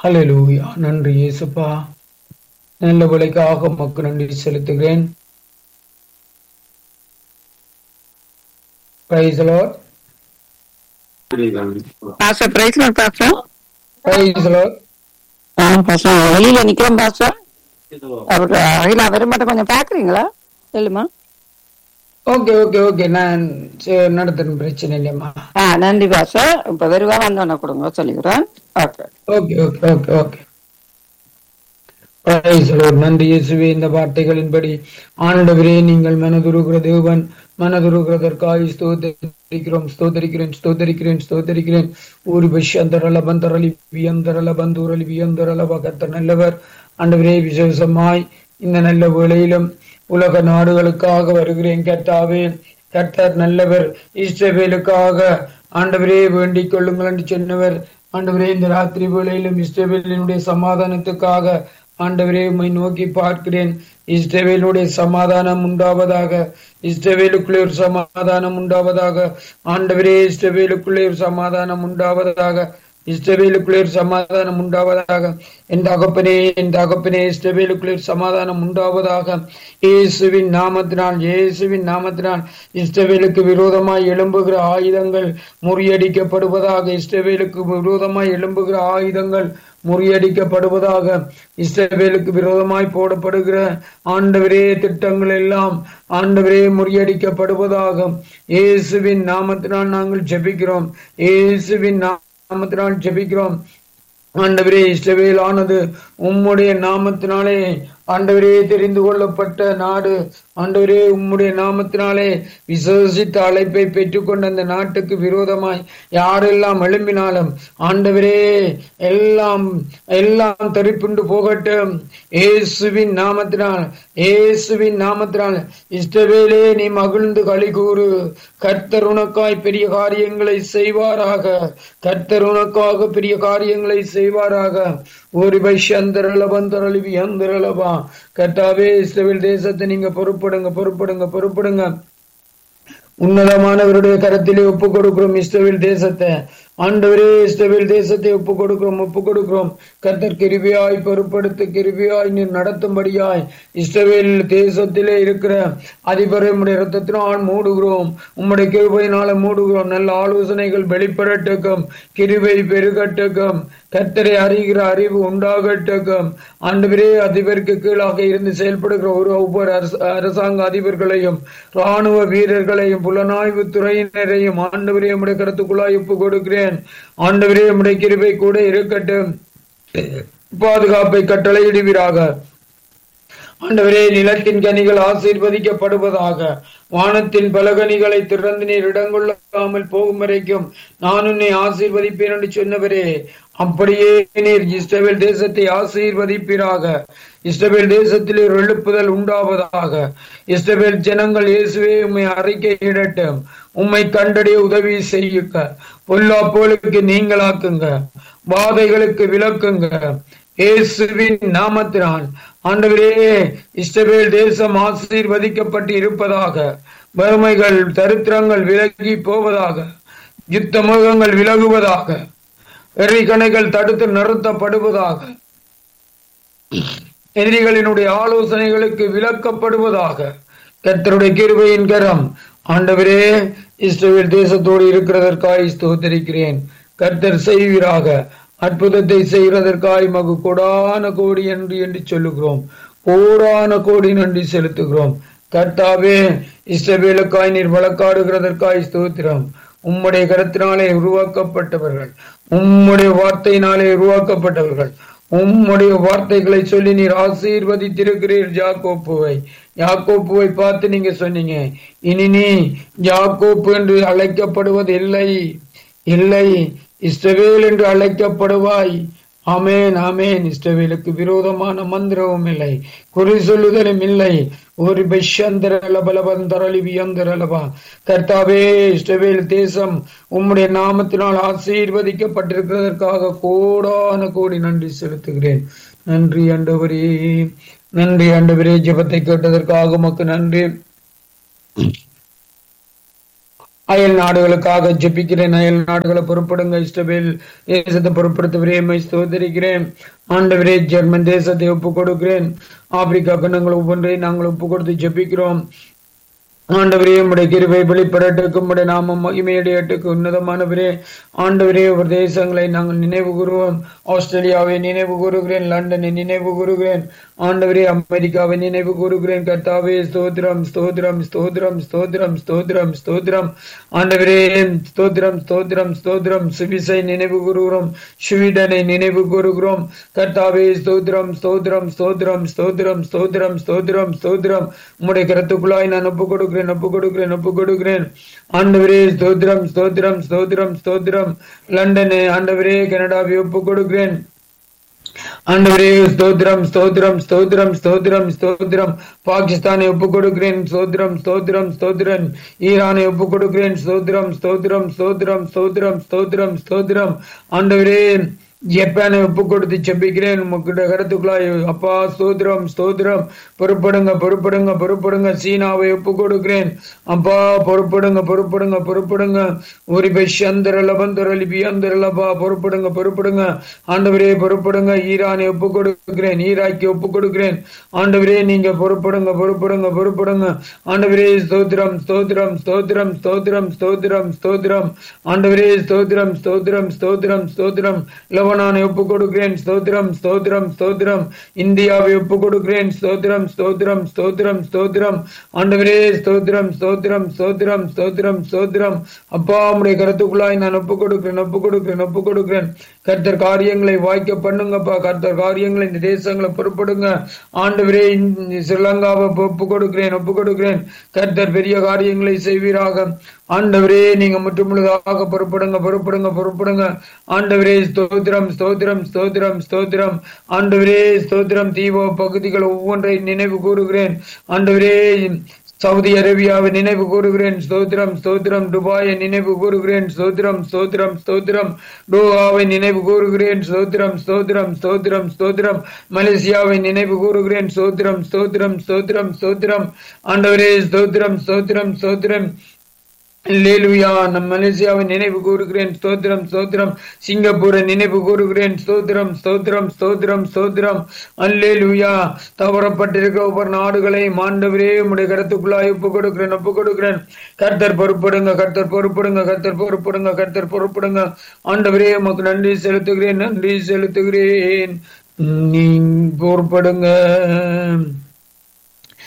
ஹல்லேலூயா. நன்றி இயேசுப்பா. நல்ல விலைக்காக உமக்கு நன்றி செலுத்துகிறேன். Praise the Lord. Pastor price Lord pastor. Praise the Lord. Pastor வெளியில நிக்கிறோம் பாஸ்டர். அவர் அகிலா வர மட்டும் கொஞ்சம் பாக்குறீங்களா? சொல்லுமா. ஓகே ஓகே ஓகே, நான் நடத்துறேன், பிரச்சனை இல்லையம்மா. நன்றி பாஸ்டர். இப்ப வெறுவா வந்தோன்னு கொடுங்க சொல்லிக்கிறேன். Okay okay okay okay okay. Praise the Lord. நன்றி இயேசுவே. இந்த வார்த்தைகளின்படி ஆண்டவரே, நீங்கள் மனதுருகிற தேவன், மனதுருகிறதற்காக ஸ்தோத்தரிக்கிறோம் ஸ்தோத்தரிக்கிறேன் ஸ்தோத்தரிக்கிறேன் ஸ்தோத்தரிக்கிறேன். ஊரி பஷந்தரல பந்தரலி வியந்தரல பந்தூரலி வியந்தரல கர்த்தர் நல்லவர். ஆண்டவரே, விசேஷமாய் இந்த நல்ல வேளையிலும் உலக நாடுகளுக்காக வருகிறேன் கர்த்தாவே. கர்த்தர் நல்லவர். இஸ்ரவேலுக்காக ஆண்டவரே வேண்டிக் கொள்ளுங்கள் என்று சொன்னவர். ஆண்டவரே, இந்த ராத்திரி வேளையிலும் இஸ்ரவேலினுடைய சமாதானத்துக்காக ஆண்டவரே உம்மை நோக்கி பார்க்கிறேன். இஸ்ரவேலுடைய சமாதானம் உண்டாவதாக. இஸ்ரவேலுக்குள்ளே ஒரு சமாதானம் உண்டாவதாக. ஆண்டவரே, இஸ்ரவேலுக்குள்ளே ஒரு சமாதானம் உண்டாவதாக. இஸ்ரவேலுக்குள்ளே ஒரு சமாதானம் உண்டாவதாக. என் தகப்பனே, என் தகப்பனே, இஸ்ரவேலுக்குள்ளே சமாதானம் உண்டாவதாக. இயேசுவின் நாமத்தினால், இயேசுவின் நாமத்தினால் இஸ்ரவேலுக்கு விரோதமாய் எழும்புகிற ஆயுதங்கள் முறியடிக்கப்படுவதாக. இஸ்ரவேலுக்கு விரோதமாய் எழும்புகிற ஆயுதங்கள் முறியடிக்கப்படுவதாக. இஸ்ரவேலுக்கு விரோதமாய் போடப்படுகிற ஆண்டவரே திட்டங்கள் எல்லாம் ஆண்டவரே முறியடிக்கப்படுவதாக. இயேசுவின் நாமத்தினால் நாங்கள் ஜெபிக்கிறோம். இயேசுவின் நாமத்தினால் ஜெபிக்கிறோம். ஆண்டவரே, இஸ்ரவேல் ஆனது உம்முடைய நாமத்தினாலே ஆண்டவரே தெரிந்து கொள்ளப்பட்ட நாடு. ஆண்டவரே, உம்முடைய நாமத்தினாலே விசுவாசித்த அழைப்பை பெற்றுக்கொண்ட அந்த நாட்டுக்கு விரோதமாய் யாரெல்லாம் எழும்பினாலும் ஆண்டவரே எல்லாம் எல்லாம் தரிப்புண்டு போகட்டும். இயேசுவின் நாமத்தினால், இயேசுவின் நாமத்தினால் இஸ்ரவேலே நீ மகிழ்ந்து களி கூறு. கர்த்தர் உனக்காய் பெரிய காரியங்களை செய்வாராக. கர்த்தர் உனக்காக பெரிய காரியங்களை செய்வாராக. ஒரு பைஷந்தரலபந்தரலிவி அந்தரலபா. கர்த்தாவே, இஸ்ரவேல் தேசத்தை நீங்க பொறுப்படுங்க பொறுப்படுங்க பொறுப்படுங்க. உன்னதமானவருடைய கரத்திலே ஒப்பு கொடுக்கிறோம் இஸ்ரவேல் தேசத்தை. ஆண்டவரே, இஸ்ரவேல் தேசத்தை ஒப்பு கொடுக்கிறோம் ஒப்பு கொடுக்கிறோம். கர்த்தர் கிருபையாய் பொறுப்படுத்த கிருபையாய் நீர் நடத்தும்படியாய் இஸ்ரவேல் தேசத்திலே இருக்கிற அதிபரை உம்முடைய இரத்தத்தினால் மூடுகிறோம். உம்முடைய கிருபையினால மூடுகிறோம். நல்ல ஆலோசனைகள் வெளிப்படட்டுக்கும். கிருபை பெருகட்டுக்கும். கர்த்தரை அறிகிற அறிவு உண்டாகட்டுக்கும். ஆண்டவரே, அதிபருக்கு கீழாக இருந்து செயல்படுகிற ஒவ்வொரு அரசாங்க அதிபர்களையும் ராணுவ வீரர்களையும் புலனாய்வு துறையினரையும் ஆண்டவரே உம்முடைய கருத்துக்குள்ளாய் ஒப்பு கொடுக்கிறேன். ஆண்டவரே, உம்முடைய கிருபை கூட இருக்கட்டும். பாதுகாப்பை கட்டளையிடுவீராக. ஆண்டவரே, நிலத்தின் கனிகள் ஆசீர்வதிக்கப்படுவதாக. வானத்தின் பலகனிகளை திறந்து நீர் இடங்கொள்ளாமல் போகும் வரைக்கும் நான் உன்னை ஆசீர்வதிப்பேன் என்று சொன்னவரே, அப்படியே நீர் இஸ்ரவேல் தேசத்தை ஆசீர்வதிப்பீராக. இஸ்ரவேல் தேசத்தில் ஒரு எழுப்புதல் உண்டாவதாக. இஸ்ரவேல் ஜனங்கள் இயேசுவே உம்மை அறிக்கையிடட்டும். உம்மை கண்டடைய உதவி செய்யுங்க. பொல்லாப்புகளுக்கு நீங்களாக்குங்க. வாதைகளுக்கு விலக்குங்க. இயேசுவின் நாமத்தினால் ஆண்டவரே, இஸ்ரவேல் தேசம் ஆசீர்வதிக்கப்பட்டு இருப்பதாக. வறுமைகள் தரித்திரங்கள் விலகி போவதாக. யுத்த முகங்கள் விலகுவதாக. எரிகணைகள் தடுத்து நிறுத்தப்படுவதாக. எதிரிகளினுடைய ஆலோசனைகளுக்கு விலக்கப்படுவதாக. கர்த்தருடைய கிருபையின் கரம் ஆண்டவரே இஸ்ரவேல் தேசத்தோடு இருக்கிறதற்காக ஸ்தோத்திரிக்கிறேன். கர்த்தர் செய்வீராக. அற்புதத்தை செய்கிறதற்காக மகு கோடான கோடி என்று சொல்லுகிறோம். கோடான கோடி நன்றி செலுத்துகிறோம். கர்த்தாவே, இஸ்ரவேலுக்காய் நீர் வழக்காடுகிறதற்காய் ஸ்தோத்திரம். உம்முடைய கரத்தினாலே உருவாக்கப்பட்டவர்கள், உம்முடைய வார்த்தையினாலே உருவாக்கப்பட்டவர்கள். உம்முடைய வார்த்தைகளை சொல்லி நீர் ஆசீர்வதித்திருக்கிறீர் யாக்கோப்புவை. யாக்கோப்புவை பார்த்து நீங்க சொன்னீங்க, இனி நீ யாக்கோப்பு என்று அழைக்கப்படுவது இல்லை, இல்லை, இஸ்ரவேல் என்று அழைக்கப்படுவாய். ஆமேன் ஆமேன். இஸ்ரவேலுக்கு விரோதமான மந்திரமும் இல்லை, குறி சொல்லுதலும் இல்லை. ஒரு பலபந்தரலிவியந்தரலபா. கர்த்தாவே, இஸ்ரவேல் தேசம் உம்முடைய நாமத்தினால் ஆசீர்வதிக்கப்பட்டிருக்கிறதற்காக கோடான கோடி நன்றி செலுத்துகிறேன். நன்றி ஆண்டவரே, நன்றி ஆண்டவரே. ஜெபத்தை கேட்டதற்காக உமக்கு நன்றி. அயல் நாடுகளுக்காக ஜெபிக்கிறேன். அயல் நாடுகளை பொறுப்படுங்க. இஸ்ரவேல் தேசத்தை பொறுப்படுத்துவரே மை ஸ்தோத்தரிக்கிறேன். ஆண்டவரே ஜெர்மன் தேசத்தை ஒப்புக் கொடுக்கிறேன். ஆப்பிரிக்கா கண்டங்கள் ஒவ்வொன்றை நாங்கள் ஒப்புக் கொடுத்து ஜெபிக்கிறோம். ஆண்டவரே உம்முடைய கிருபை வெளிப்படட்டுக்கு, உம்முடைய நாமம் மகிமையடையட்டுக்கு. உன்னதமானவரே ஆண்டவரே ஒரு தேசங்களை நாங்கள் நினைவு கூறுவோம். ஆஸ்திரேலியாவை நினைவு கூறுகிறேன். லண்டனை நினைவு கூறுகிறேன். ஆண்டவரே அமெரிக்காவை நினைவு கூறுகிறேன். கர்த்தாவே ஸ்தோத்திரம் ஸ்தோத்திரம் ஸ்தோத்திரம் ஸ்தோத்திரம் ஸ்தோத்திரம் ஸ்தோத்திரம். ஆண்டவரே ஸ்தோத்திரம் ஸ்தோத்திரம் ஸ்தோத்திரம். சுவிசை நினைவு கூறுகிறோம். ஸ்வீடனை நினைவு கூறுகிறோம். கர்த்தாவே ஸ்தோத்திரம் ஸ்தோத்திரம் ஸ்தோத்திரம் ஸ்தோத்திரம் ஸ்தோத்திரம் ஸ்தோத்திரம் ஸ்தோத்திரம். உம்முடைய கருத்துக்குள்ளாய் நான் ஒப்புக் கொடுக்கிறேன். ஆண்டவரே ஸ்தோத்திரம் ஸ்தோத்திரம் ஸ்தோத்திரம் ஸ்தோத்திரம். லண்டனை ஆண்டவரே கனடாவை ஒப்புக் கொடுக்கிறேன். ஆண்டவரே ஸ்தோத்திரம் ஸ்தோத்திரம் ஸ்தோத்திரம் ஸ்தோத்திரம் ஸ்தோத்திரம். பாகிஸ்தானை ஒப்புக் கொடுக்கிறேன். ஸ்தோத்திரம் ஸ்தோத்திரம் ஸ்தோத்திரம். ஈரானை ஒப்புக் கொடுக்கிறேன். ஸ்தோத்திரம் ஸ்தோத்திரம் ஸ்தோத்திரம் ஸ்தோத்திரம் ஸ்தோத்திரம் ஸ்தோத்திரம். ஆண்டவரே ஜப்பானை ஒப்புக் கொடுத்து செபிக்கிறேன். உங்களுடைய கருத்துக்குள்ளாய் அப்பா ஸ்தோத்திரம் ஸ்தோத்திரம். பொறுப்படுங்க. சீனாவை ஒப்புக் கொடுக்கிறேன். அப்பா பொறுப்படுங்க. ஒரு லிபியந்தரலபா பொறுப்படுங்க. ஆண்டவரே பொறுப்படுங்க. ஈரானை ஒப்புக் கொடுக்கிறேன். ஈராக்கை ஒப்புக் கொடுக்கிறேன். ஆண்டவரே நீங்க பொறுப்படுங்க. ஆண்டவரே ஸ்தோத்திரம் ஸ்தோத்திரம் ஸ்தோத்திரம் ஸ்தோத்திரம் ஸ்தோத்திரம் ஸ்தோத்திரம். ஆண்டவரே ஸ்தோத்திரம் ஸ்தோத்திரம் ஸ்தோத்திரம் ஸ்தோத்திரம். லெபனானை ஒப்புக் கொடுக்கிறேன். ஸ்தோத்திரம் ஸ்தோத்திரம் ஸ்தோத்திரம். இந்தியாவை ஒப்புக் கொடுக்கிறேன். ஸ்தோத்திரம் ஸ்தோத்திரம் ஸ்தோத்திரம் ஸ்தோத்திரம். ஆண்டவரே ஸ்தோத்திரம் ஸ்தோத்திரம் ஸ்தோத்திரம் ஸ்தோத்திரம் ஸ்தோத்திரம். அப்பா உம்முடைய கருத்துக்குள்ளாய் நான் ஒப்புக் கொடுக்கிறேன். கர்த்தர் காரியங்களை வாய்க்க பண்ணுங்கப்பா. கர்த்தர் காரியங்களை இந்த தேசங்களை பொறுப்படுங்க. ஆண்டவரே ஸ்ரீலங்காவை ஒப்புக் கொடுக்கிறேன். கர்த்தர் பெரிய காரியங்களை செய்வீராக. ஆண்டவரே நீங்க முற்றுமுழுதாக பொறுப்படுங்க. ஆண்டவரே ஸ்தோத்திரம் ஸ்தோத்திரம் ஸ்தோத்திரம் ஸ்தோத்திரம். ஆண்டவரே ஸ்தோத்திரம். தீப பகுதிகள் ஒவ்வொன்றை நினைவு கூறுகிறேன். ஆண்டவரே சவுதி அரேபியாவை நினைவு கூறுகிறேன். ஸ்தோத்திரம் ஸ்தோத்திரம். துபாயை நினைவு கூறுகிறேன். ஸ்தோத்திரம் ஸ்தோத்திரம் ஸ்தோத்திரம். டோஹாவை நினைவு கூறுகிறேன். ஸ்தோத்திரம் ஸ்தோத்திரம் ஸ்தோத்திரம் ஸ்தோத்திரம். மலேசியாவை நினைவு கூறுகிறேன். ஸ்தோத்திரம் ஸ்தோத்திரம் ஸ்தோத்திரம் ஸ்தோத்திரம். ஆண்டவரே ஸ்தோத்திரம் ஸ்தோத்திரம் ஸ்தோத்திரம். அல்லேலூயா. நம் மலேசியாவை நினைவு கூறுகிறேன். ஸ்தோத்திரம் ஸ்தோத்திரம். சிங்கப்பூரை நினைவு கூறுகிறேன். ஸ்தோத்திரம் ஸ்தோத்திரம் ஸ்தோத்திரம் ஸ்தோத்திரம். அல்லேலூயா. தவறப்பட்டிருக்க ஒவ்வொரு நாடுகளையும் ஆண்டவரே உம்முடைய கருத்துக்குள்ளாய் ஒப்புக் கொடுக்கிறேன். கர்த்தர் பொறுப்படுங்க. ஆண்டவரே உமக்கு நன்றி செலுத்துகிறேன். நீ பொறுப்படுங்க.